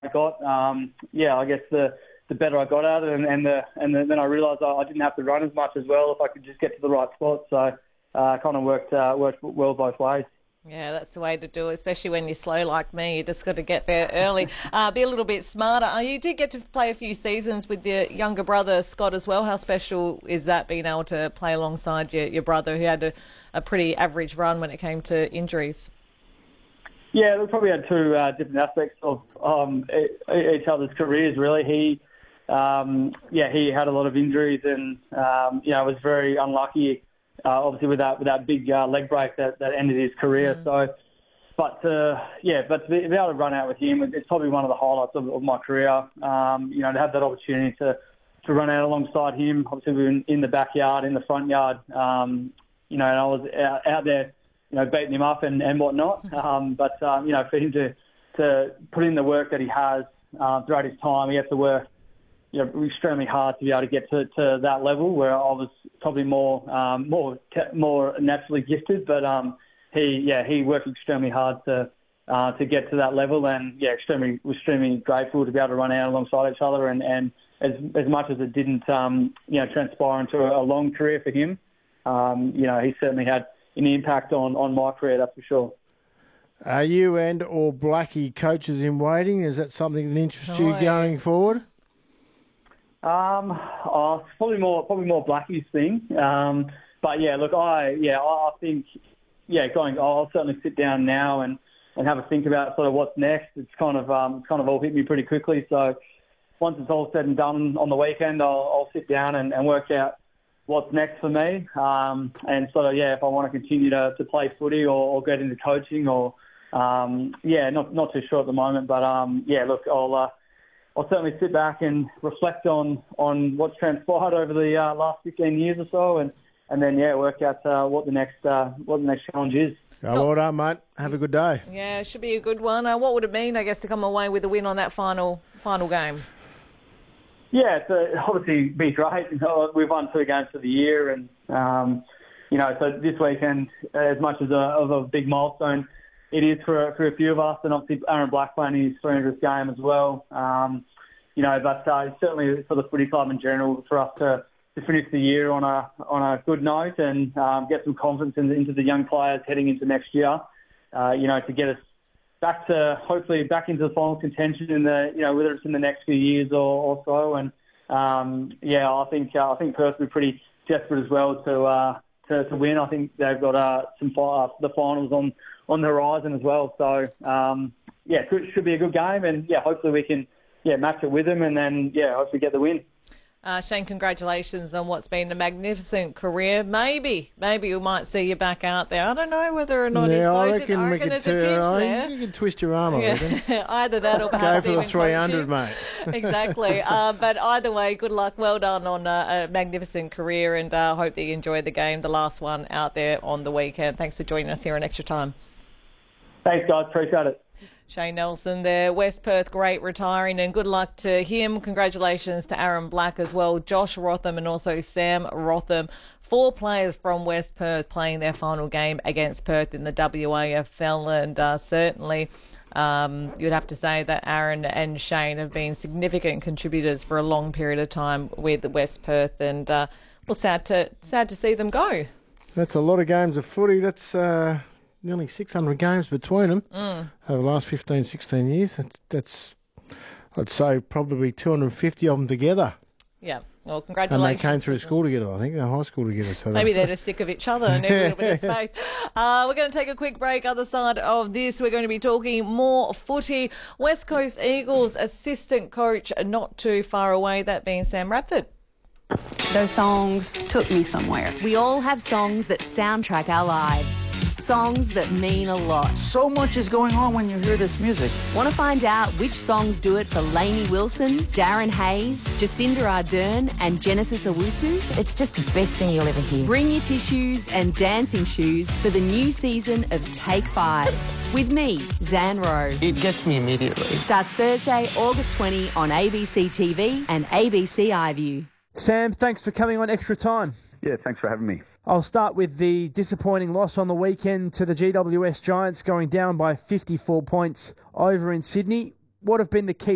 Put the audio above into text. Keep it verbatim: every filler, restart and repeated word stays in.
I got. Um, yeah, I guess the the better I got at it, and, and, the, and the, then I realised I, I didn't have to run as much as well if I could just get to the right spot. So uh, kind of worked uh, worked well both ways. Yeah, that's the way to do it, especially when you're slow like me. You just got to get there early. Uh, be a little bit smarter. Uh, you did get to play a few seasons with your younger brother, Scott, as well. How special is that, being able to play alongside your, your brother, who had a, a pretty average run when it came to injuries? Yeah, we probably had two uh, different aspects of um, each other's careers, really. He, um, yeah, he had a lot of injuries and, um, you know, was very unlucky. Uh, obviously, with that with that big uh, leg break that, that ended his career. Mm. So, but uh, yeah, but to be, be able to run out with him, it's probably one of the highlights of, of my career. Um, you know, to have that opportunity to, to run out alongside him. Obviously, we were in, in the backyard, in the front yard. Um, you know, and I was out, out there, you know, beating him up and, and whatnot. Um, but um, you know, for him to to put in the work that he has uh, throughout his time, he has to work, you know, extremely hard to be able to get to, to that level, where I was probably more um, more more naturally gifted. But um, he yeah he worked extremely hard to uh, to get to that level, and yeah extremely extremely grateful to be able to run out alongside each other. And, and as as much as it didn't um, you know transpire into a, a long career for him, um, you know he certainly had an impact on, on my career, that's for sure. Are you and or Blackie coaches in waiting? Is that something that interests oh, you going yeah. forward? Um, oh, probably more, probably more Blackie's thing. Um, but yeah, look, I, yeah, I think, yeah, going, I'll certainly sit down now and, and have a think about sort of what's next. It's kind of, um, it's kind of all hit me pretty quickly. So once it's all said and done on the weekend, I'll, I'll sit down and, and work out what's next for me. Um, and sort of, yeah, if I want to continue to, to play footy or, or get into coaching or, um, yeah, not, not too sure at the moment, but, um, yeah, look, I'll, uh, I'll certainly sit back and reflect on, on what's transpired over the uh, last fifteen years or so, and, and then yeah, work out uh, what the next uh, what the next challenge is. Oh, well done, mate. Have a good day. Yeah, it should be a good one. Uh, what would it mean, I guess, to come away with a win on that final final game? Yeah, it's uh, obviously be great. We've won two games for the year, and um, you know, so this weekend, as much as a, of a big milestone it is for for a few of us, and obviously Aaron Black playing his three hundredth game as well. Um, you know, but uh, certainly for the footy club in general, for us to, to finish the year on a on a good note and um, get some confidence in, into the young players heading into next year. Uh, you know, to get us back to hopefully back into the final contention in the you know whether it's in the next few years or, or so. And um, yeah, I think uh, I think Perth will be pretty desperate as well to uh, to, to win. I think they've got uh, some uh, the finals on. on the horizon as well. So, um, yeah, it should be a good game. And, yeah, hopefully we can, yeah, match it with them and then, yeah, hopefully get the win. Uh, Shane, congratulations on what's been a magnificent career. Maybe, maybe we might see you back out there. I don't know whether or not yeah, he's closing. I reckon, I reckon there's a tinge there. You can twist your arm, I yeah. reckon. Either that or perhaps Go for even the three hundred, coaching. mate. Exactly. uh, but either way, good luck. Well done on uh, a magnificent career, and I uh, hope that you enjoyed the game, the last one out there on the weekend. Thanks for joining us here on Extra Time. Thanks, guys. Appreciate it. Shane Nelson there, West Perth great retiring, and good luck to him. Congratulations to Aaron Black as well, Josh Rotham and also Sam Rotham. Four players from West Perth playing their final game against Perth in the W A F L, and uh, certainly um, you'd have to say that Aaron and Shane have been significant contributors for a long period of time with West Perth, and uh, well, sad to sad to see them go. That's a lot of games of footy. That's uh, nearly six hundred games between them mm. over the last fifteen, sixteen years. That's, that's I'd say, probably two hundred fifty of them together. Yeah. Well, congratulations. And they came through school together, I think, high school together. So maybe they're just sick of each other and need a little bit of space. Uh, we're going to take a quick break. Other side of this, we're going to be talking more footy. West Coast Eagles assistant coach not too far away, that being Sam Radford. Those songs took me somewhere. We all have songs that soundtrack our lives. Songs that mean a lot. So much is going on when you hear this music. Want to find out which songs do it for Lainey Wilson, Darren Hayes, Jacinda Ardern and Genesis Owusu? It's just the best thing you'll ever hear. Bring your tissues and dancing shoes for the new season of Take Five. With me, Zan Rowe. It gets me immediately. Starts Thursday, August twentieth on A B C T V and A B C iView. Sam, thanks for coming on Extra Time. Yeah, thanks for having me. I'll start with the disappointing loss on the weekend to the G W S Giants, going down by fifty-four points over in Sydney. What have been the key